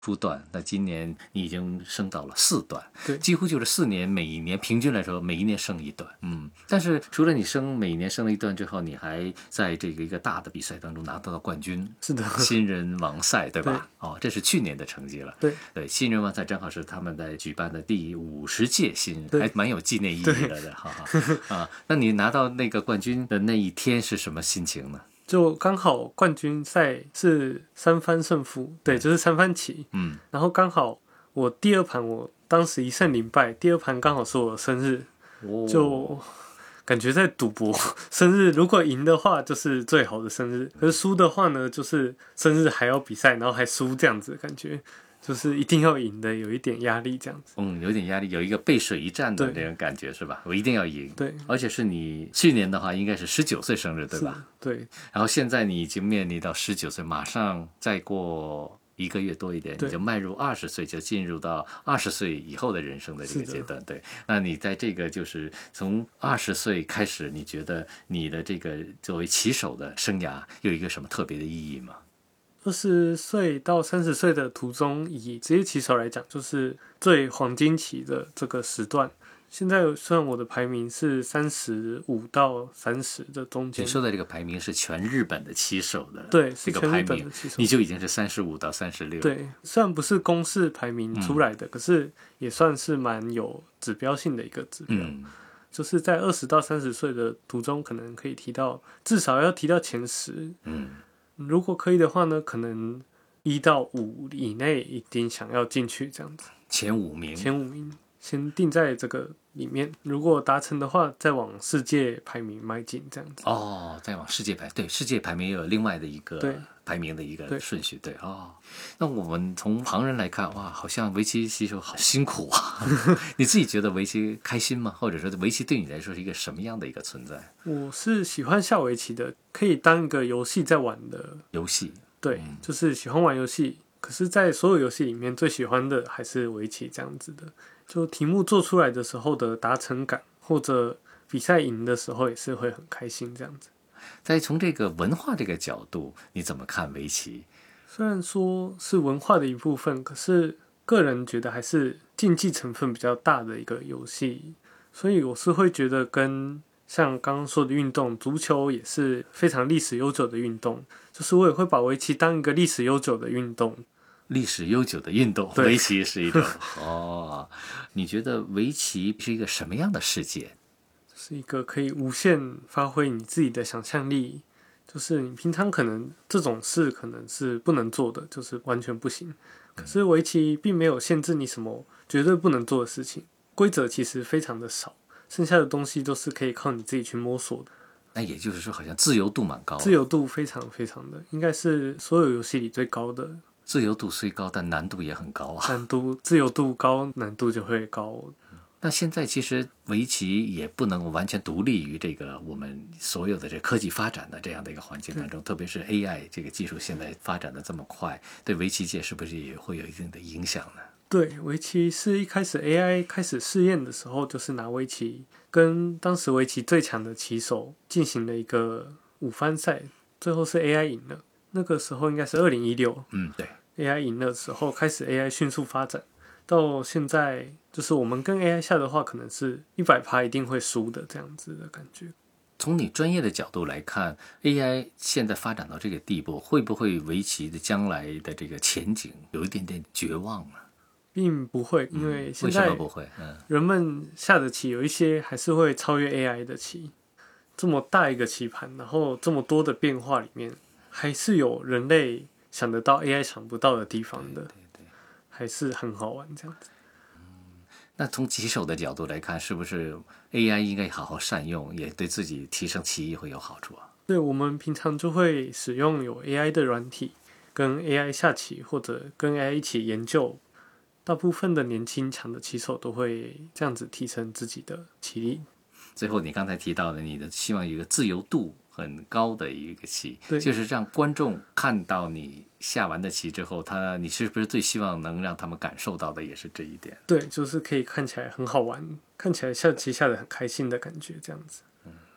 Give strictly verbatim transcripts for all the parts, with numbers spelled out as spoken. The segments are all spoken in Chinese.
初段，那今年你已经升到了四段， 对， 几乎就是四年，每一年平均来说，每一年升一段。嗯，但是除了你升每一年升了一段之后，你还在这个一个大的比赛当中拿到了冠军， 是的， 新人王赛，对吧？ 对哦，这是去年的成绩了。 对对，新人王赛正好是他们在举办的第五十届新人， 对还蛮有纪念意义的的，哈哈啊。那你拿到那个冠军的那一天是什么心情呢？ 就刚好冠军赛是三番胜负，对，就是三番棋。 嗯， 然后刚好我第二盘我当时一胜零败，第二盘刚好是我的生日， 哦、 就感觉在赌博。生日如果赢的话就是最好的生日，可是输的话呢，就是生日还要比赛，然后还输这样子的感觉。就是一定要赢的，有一点压力这样子。 嗯，有点压力，有一个背水一战的那种感觉是吧？我一定要赢。 对， 而且是你去年的话，应该是十九岁生日对吧？ 对。 然后现在你已经面临到十九岁，马上再过一个月多一点，你就迈入二十岁，就进入到二十岁以后的人生的这个阶段。对，那你在这个就是从二十岁开始，你觉得你的这个作为棋手的生涯有一个什么特别的意义吗？ 二十岁到三十岁的途中，以职业棋手来讲，就是最黄金期的这个时段。现在虽然我的排名是三十五到三十的中间， 你说的这个排名是全日本的棋手的， 对， 这个排名，你就已经是三十五到三十六。 对，虽然不是公式排名出来的，嗯、可是也算是蛮有指标性的一个指标。嗯、就是在二十到三十岁的途中，可能可以提到至少要提到前十。嗯。如果可以的话呢，可能一到五以内一定想要进去这样子。 前五名， 前五名先定在这个里面。如果达成的话，再往世界排名迈进这样子。 哦，再往世界排，对，世界排名也有另外的一个排名的一个顺序，对，对哦。那我们从旁人来看，哇，好像围棋棋手好辛苦啊。你自己觉得围棋开心吗？或者说围棋对你来说是一个什么样的一个存在？ 我是喜欢下围棋的，可以当一个游戏在玩的游戏。 对，嗯、就是喜欢玩游戏。可是，在所有游戏里面，最喜欢的还是围棋这样子的。就题目做出来的时候的达成感，或者比赛赢的时候也是会很开心这样子。 再从这个文化这个角度，你怎么看围棋？ 虽然说是文化的一部分，可是个人觉得还是竞技成分比较大的一个游戏，所以我是会觉得跟像刚刚说的运动，足球也是非常历史悠久的运动，就是我也会把围棋当一个历史悠久的运动。 历史悠久的运动，围棋是一种哦。你觉得围棋是一个什么样的世界？ 是一个可以无限发挥你自己的想象力，就是你平常可能这种事可能是不能做的，就是完全不行。可是围棋并没有限制你什么绝对不能做的事情，规则其实非常的少，剩下的东西都是可以靠你自己去摸索的。 那也就是说，好像自由度蛮高的， 自由度非常非常的，应该是所有游戏里最高的。 自由度虽高，但难度也很高啊。 难度自由度高，难度就会高。 那现在其实围棋也不能完全独立于这个我们所有的这科技发展的这样的一个环境当中，特别是 A I 这个技术现在发展的这么快，对围棋界是不是也会有一定的影响呢？ 对，围棋是一开始 A I 开始试验的时候，就是拿围棋跟当时围棋最强的棋手进行了一个五番赛，最后是 A I 赢了。那个时候应该是二零一六， 嗯，对。 A I 赢的时候，开始 A I 迅速发展，到现在就是我们跟 A I 下的话，可能是一百趴一定会输的这样子的感觉。 从你专业的角度来看 ，A I 现在发展到这个地步，会不会围棋的将来的这个前景有一点点绝望呢？ 并不会，因为现在为什么不会？嗯， 人们下的棋有一些还是会超越 A I 的棋。这么大一个棋盘，然后这么多的变化里面，还是有人类想得到 A I 想不到的地方的，对对对，还是很好玩这样子。 嗯，那从棋手的角度来看，是不是 A I 应该好好善用，也对自己提升棋艺会有好处啊？ 对，我们平常就会使用有 A I 的软体，跟 A I 下棋，或者跟 A I 一起研究。大部分的年轻强的棋手都会这样子提升自己的棋力。 最后，你刚才提到的，你的希望有一个自由度很高的一个棋，就是让观众看到你下完的棋之后，他你是不是最希望能让他们感受到的也是这一点？ 对，就是可以看起来很好玩，看起来下棋下得很开心的感觉，这样子。 嗯，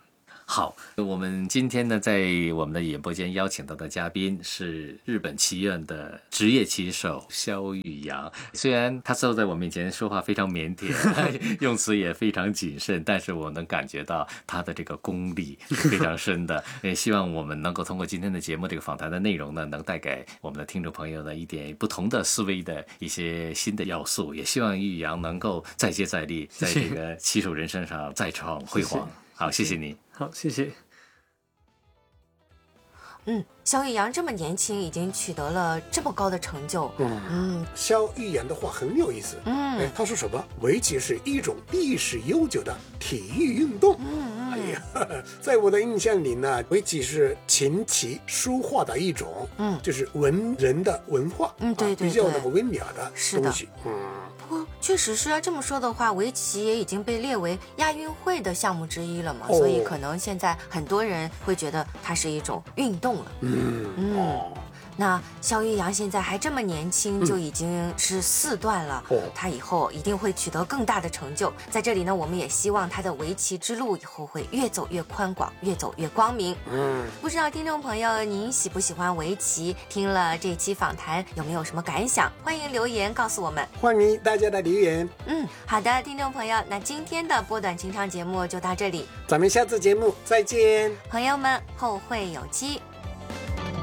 好，我们今天呢，在我们的演播间邀请到的嘉宾是日本棋院的职业棋手萧育阳。虽然他坐在我面前说话非常腼腆，用词也非常谨慎，但是我能感觉到他的这个功力是非常深的。也希望我们能够通过今天的节目这个访谈的内容呢，能带给我们的听众朋友呢一点不同的思维的一些新的要素。也希望育阳能够再接再厉，在这个棋手人生上再创辉煌。谢谢，好，谢谢你。 好，谢谢。 嗯，萧育阳这么年轻，已经取得了这么高的成就。 嗯嗯，萧育阳的话很有意思。嗯，哎，他说什么？围棋是一种历史悠久的体育运动。嗯嗯，哎呀，呵呵，在我的印象里呢，围棋是琴棋书画的一种，嗯，就是文人的文化， 嗯，对对对， 比较那么微妙的东西。嗯。 不过，确实是要这么说的话，围棋也已经被列为亚运会的项目之一了嘛，哦、所以可能现在很多人会觉得它是一种运动了。嗯嗯。哦，那萧育阳现在还这么年轻，嗯、就已经是四段了，哦，他以后一定会取得更大的成就。在这里呢，我们也希望他的围棋之路以后会越走越宽广，越走越光明。嗯，不知道听众朋友您喜不喜欢围棋？听了这期访谈有没有什么感想？欢迎留言告诉我们。 欢迎大家的留言。 嗯，好的，听众朋友，那今天的波短情长节目就到这里， 咱们下次节目再见， 朋友们，后会有期。